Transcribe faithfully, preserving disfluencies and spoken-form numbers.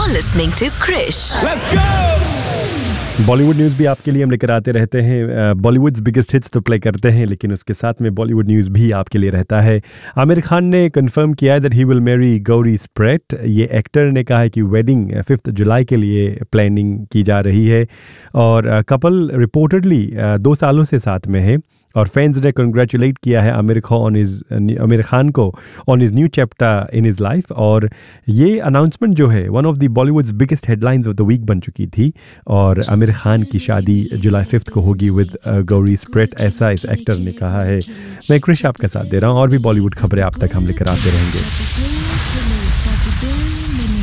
You're listening to Krish. Let's go! Bollywood news भी आपके लिए हम लेकर आते रहते हैं। बॉलीवुड्स बिगेस्ट हिट्स तो प्ले करते हैं, लेकिन उसके साथ में बॉलीवुड न्यूज़ भी आपके लिए रहता है। आमिर खान ने कंफर्म किया है that he will marry Gauri spread. ये एक्टर ने कहा है कि वेडिंग फिफ्थ जुलाई के लिए प्लानिंग की जा रही है और कपल रिपोर्टेडली दो सालों से साथ में है और फैंस ने कंग्रेचुलेट किया है आमिर खान ऑन इज आमिर खान को on his new chapter in his life. और ये अनाउंसमेंट जो है one of the Bollywoods biggest headlines of the week बन चुकी थी और आमिर खान की शादी जुलाई फिफ्थ को होगी विद गौरी स्प्रेट, ऐसा इस एक्टर ने कहा है। मैं क्रिश आपका साथ दे रहा हूँ और भी बॉलीवुड खबरें आप तक हम लेकर आते रहेंगे।